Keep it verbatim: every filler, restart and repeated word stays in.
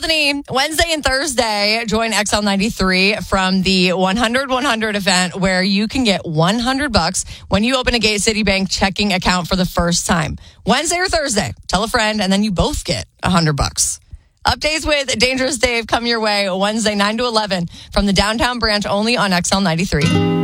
Bethany, Wednesday and Thursday, join X L ninety-three from the one hundred one hundred event where you can get one hundred bucks when you open a Gate City Bank checking account for the first time. Wednesday or Thursday, tell a friend, and then you both get one hundred bucks. Updates with Dangerous Dave come your way Wednesday, nine to eleven from the downtown branch only on X L ninety-three.